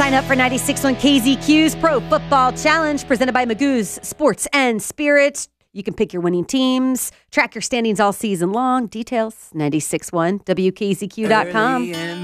Sign up for 96.1 KZQ's Pro Football Challenge presented by Magoo's Sports and Spirits. You can pick your winning teams, track your standings all season long. Details, 96.1WKZQ.com.